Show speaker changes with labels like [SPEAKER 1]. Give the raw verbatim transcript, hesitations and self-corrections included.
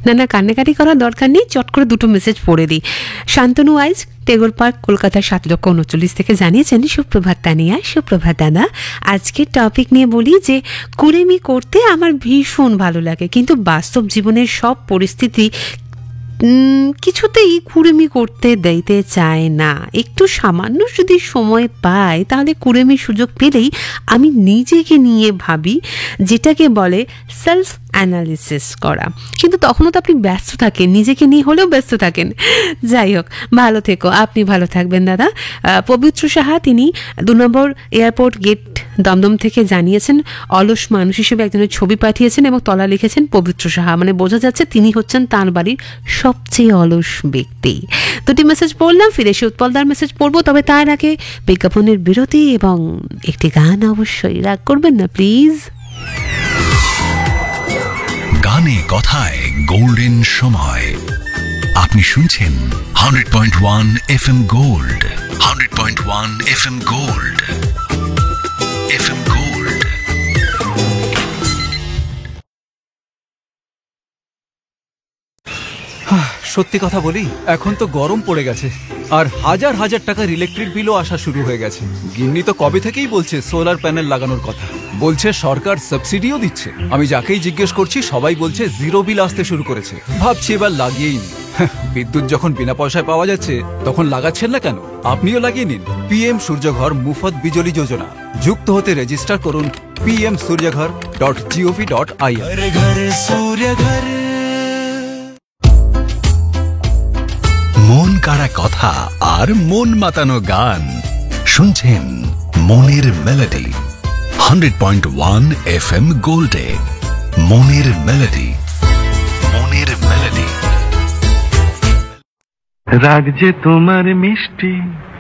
[SPEAKER 1] না না কান্নাকাটি করার দরকার নেই, চট করে দুটো মেসেজ পড়ে দিই। শান্তনু আইজ টেগোর পার্ক কলকাতার সাত লক্ষ উনচল্লিশ থেকে জানিয়েছেন, সুপ্রভাত তানিয়া। সুপ্রভাত দাদা। আজকের টপিক নিয়ে বলি যে কুড়েমি করতে আমার ভীষণ ভালো লাগে, কিন্তু বাস্তব জীবনের সব পরিস্থিতি কিছুতেই কুড়েমি করতে দিতে চায় না। একটু সামান্য যদি সময় পাই তাহলে কুড়েমির সুযোগ পেলেই আমি নিজেকে নিয়ে ভাবি, যেটাকে বলে সেলফ অ্যানালিসিস করা। কিন্তু তখনও তো আপনি ব্যস্ত থাকেন, নিজেকে নিয়ে হলেও ব্যস্ত থাকেন। যাই হোক, ভালো থেকো। আপনি ভালো থাকবেন দাদা। পবিত্র সাহা, তিনি দু নম্বর এয়ারপোর্ট গেট দমদম থেকে জানিয়েছেন, অলস মানুষ হিসেবে একজনের ছবি পাঠিয়েছেন এবং তলা লিখেছেন পবিত্র সাহা, মানে বোঝা যাচ্ছে তিনি হচ্ছেন তার বাড়ির সবচেয়ে অলস ব্যক্তি। দুটি মেসেজ পড়লাম, ফিরে এসে উৎপলদার মেসেজ পড়বো, তবে তার আগে বিজ্ঞাপনের বিরতি এবং একটি গান। অবশ্যই রাগ করবেন না প্লিজ।
[SPEAKER 2] গানে কথায় গোল্ডেন সময়। আপনি শুনছেন hundred point one F M gold. Hundred point one F M gold. F M gold.
[SPEAKER 3] সত্যি কথা বলি, এখন তো গরম পড়ে গেছে, আর হাজার হাজার টাকার ইলেকট্রিক বিলও আসা শুরু হয়ে গেছে। গিন্নি তো কবে থেকেই বলছে সোলার প্যানেল লাগানোর কথা, বলছে সরকার সাবসিডিও দিচ্ছে। আমি যাকেই জিজ্ঞেস করছি সবাই বলছে জিরো বিল আসতে শুরু করেছে। ভাবছি এবার লাগিয়েই নি। বিদ্যুৎ যখন বিনা পয়সায় পাওয়া যাচ্ছে তখন লাগাচ্ছেন না কেন? আপনিও লাগিয়ে নিন পিএম সূর্যঘর মুফত বিজলি যোজনা। যুক্ত হতে রেজিস্টার করুন P M সূর্যঘর dot gov dot I N.
[SPEAKER 2] মন কাড়া কথা আর মন মাতানো গান শুনছেন মনের melody hundred point one F M গোল্ডে। মনের মেলোডি, মনের মেলোডি।
[SPEAKER 4] রাগ যে তোমার মিষ্টি